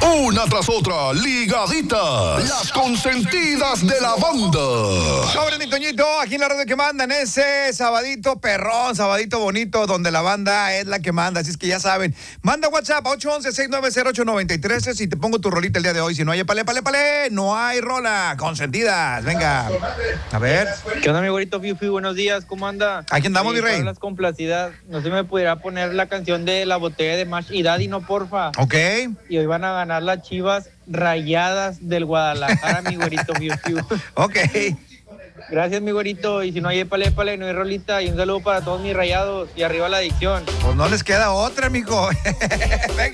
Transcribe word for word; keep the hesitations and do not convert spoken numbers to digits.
Una tras otra, ligaditas, las consentidas de la banda. Sobre mi Toñito, aquí en la radio que mandan ese sabadito perrón, sabadito bonito, donde la banda es la que manda, así es que ya saben. Manda WhatsApp a ocho once, seis nueve cero, ocho nueve tres si te pongo tu rolita el día de hoy. Si no hay pale, pale, pale, no hay rola. Consentidas, venga. A ver. ¿Qué onda, mi güerito Fiu Fiu? Buenos días, ¿cómo anda? Aquí andamos, Oye, mi rey. todas las complacidas, no sé si me pudiera poner la canción de La Botella de Mash y Daddy, no, porfa. Ok. Y hoy van a ganar las Chivas Rayadas del Guadalajara, mi güerito Fiu Fiu. Ok. Gracias, mi güerito. Y si no hay épale, épale, no hay rolita. Y un saludo para todos mis rayados. Y arriba la adicción. Pues no les queda otra, mijo. Venga.